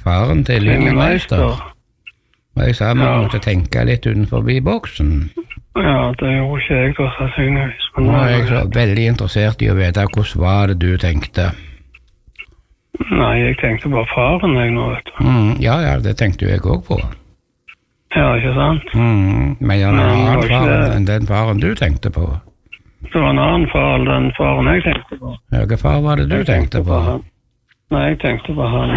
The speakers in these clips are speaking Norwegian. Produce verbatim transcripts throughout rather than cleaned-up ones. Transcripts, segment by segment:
faren til linjemeister. Og jeg sa vi Ja. måtte tenke litt utenfor boksen. Ja, det gjorde ikke jeg da, sannsynligvis. Men Nå nå er jeg så veldig interessert i å vite hvordan var det du tenkte. Nei, jeg tenkte bare faren jeg nå, vet du. Mm, ja, ja, det tenkte jo jeg også på. Ja, ikke sant? Mm, men ja, en Nei, det var annen ikke far det. enn den faren du tenkte på. Det var en annen far enn den faren jeg tenkte på. Ja, hva far var det du Jeg tenkte på? han. Nei, jeg tenkte på han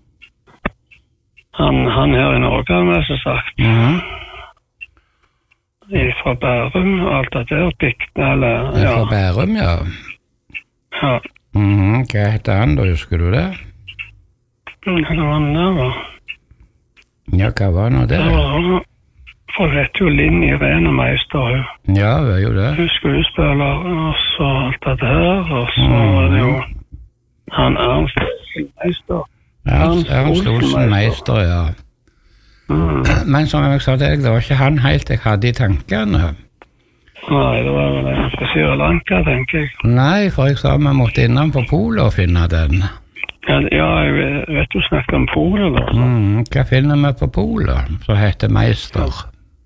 Han, han her i Norge, har jeg mest sagt. Mhm. Fra Bærum og alt det der. Dikten, eller Ja. ja. Fra Bærum, ja. ja. Mhm, hva heter han da, husker du det? Hva var han der, da? Ja, hva var nå det? Det var For det heter jo Linni Renemeister, hun. Ja, det er jo det. Hun er skuespiller, og så alt det her, og så var det jo han Ernst Meister. Ernst, Ernst Olsen Meister, ja. Mm. Men som jeg sa til deg, det var ikke han helt jeg hadde i tankene. Nei, det var vel en fra Sri Lanka, tenker jeg. Nei, for jeg sa vi måtte innom på Polet og finne den. Ja, ja, jeg vet, vet du snakket om Polen, da. Mm, hva finner vi på Polet, som heter Meister?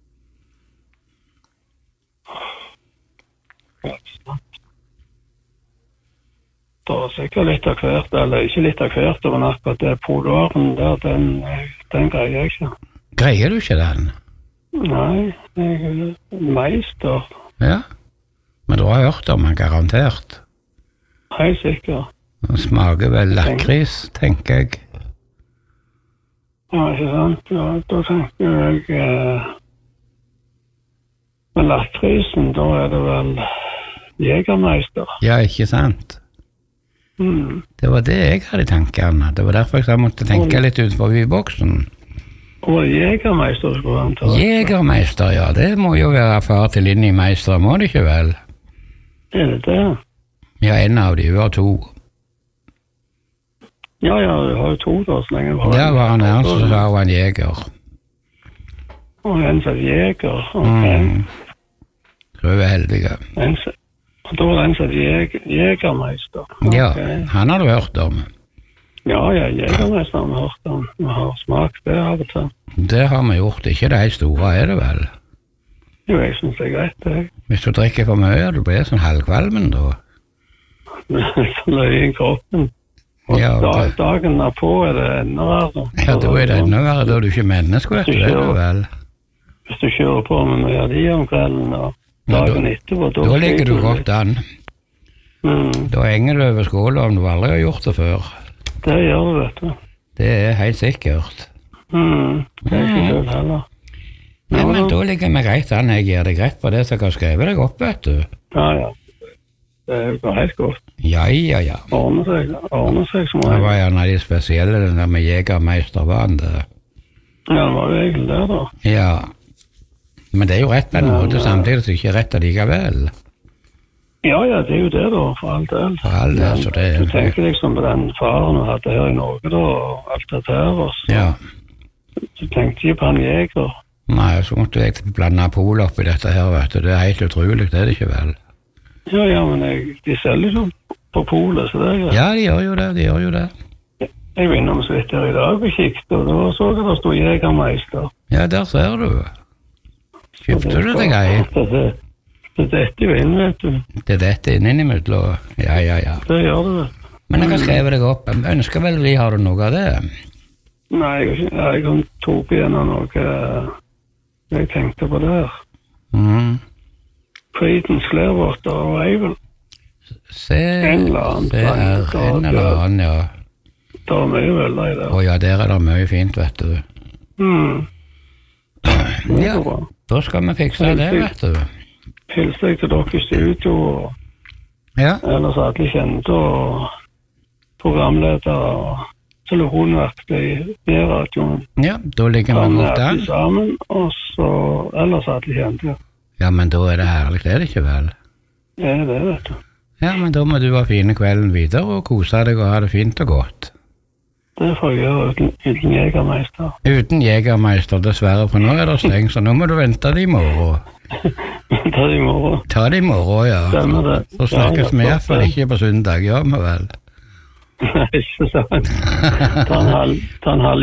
Det er sikkert litt av hvert, eller ikke litt av hvert, men akkurat det polaren der, den, den greier jeg ikke. Greier du ikke den? Nei, jeg er meister. Ja, men du har hørt om den garantert. Helt sikkert. Den smaker vel lakris, tenker jeg. Ja, ikke sant? Ja, da tenker jeg eh, med lakrisen, da er det vel Jegermeister. Ja, ikke sant? Mm. Det var det jeg hadde i tankene. Det var derfor jeg måtte tenke litt utenfor boksen. Og Jegermeister skulle han ta. Jegermeister, ja, det må jo være far til Linni Meister, må det ikke vel? Er det det? Ja, en av de, var to. Ja, ja, vi har jo to da, så lenge vi har. Der var han Ernst, og så var han Jeger. Og en som Jeger, ok. Mm. Så vi var heldige. En som- Og da var det en som jeg, Jegermeister. Ja, Ok. han har du hørt om. Ja, ja, Jegermeister har vi hørt om. Vi har smakt det av og til. Det har vi gjort, ikke de store er det vel? Jo, jeg synes det er greit, det. Hvis du drikker for mye, du blir sånn halvkvalmen da. Det er så løy i kroppen. Og Ja, dag, det- dagen er på er det enda verre. Ja, da er det enda verre, da er du ikke menneske, vet du, det er du vel? Hvis du kjører på med mye av de om kvelden og Ja, da- dagen etterpå, da Da ligger du sliter godt litt. an. Mm, Da henger du over skåla om du aldri har gjort det før. det gjør du, vet du. Det er helt sikkert. Mm, det er ikke Mm. selv heller. Nei, Ja, men da- da ligger vi greit an. Jeg gir deg rett på det som jeg har skrevet deg opp, vet du. Ja, ja. Det går helt godt. Ja, ja, ja. Ordner seg, ordner seg som Det regel. var en av de spesielle, den der med Jegermeistervann. det. Ja, det var jo egentlig det, da. Ja. Men det er jo rett på en Ja, måte, ja. samtidig som det ikke er rett allikevel. Ja, ja, det er jo det, da, for all del. For all del, så det er- Du tenker liksom på den faren vi hadde her i Norge, da, og alt det der, og så Ja. du tenkte ikke på han Jeger. Nei, så måtte jeg blande pol oppi dette her, vet du. Det er helt utrolig, det er det ikke vel? Ja, ja, men jeg, de selger jo på polet, så det er greit. Ja, de gjør jo det, de gjør jo det. Jeg var innom så vidt her i dag og kikket, og da så jeg det stod Jegermeister. Ja, der ser du. Kjøpte du deg ei? Det, det, det detter jo inn, vet du. Det er dette innimellom. Ja, ja, ja. Det gjør det, vet du. Men jeg har skrevet deg opp. Jeg ønsker vel vi har du noe av det? Nei, jeg, har ikke- jeg kan tok igjen noe eh, jeg tenkte på der. Mhm. Fridens Lervotter og Eivel. Se, En eller annen det er sang, en eller annen, ja. Det er mye veldig i der. Å ja, der er det mye fint, vet du. Mm. Det Ja, går bra. da skal vi fikse det, vet du. Hilser jeg til dere i studio, og Ja, ellers alle kjente, og programleder, og telefonvakt i B-radioen. ja, da ligger vi Sammen godt er an. vi sammen, og så ellers alle kjente. Ja. Ja, men da er det herlig, det er det ikke vel? Det er det, vet du. Ja, men da må du ha fine kvelden videre og kose deg og ha det fint og godt. Det får jeg gjøre uten, uten Jegermeister. Uten Jegermeister, dessverre, for nå er det stengt, så nå må du vente det i morgen. Det er i morgen. Ta det i morgen, ja. Stemmer det. Så snakkes vi i Ja, ja, hvert fall ikke på søndag, gjør vi vel? Nei, ikke sant. Ta en halv, ta en halv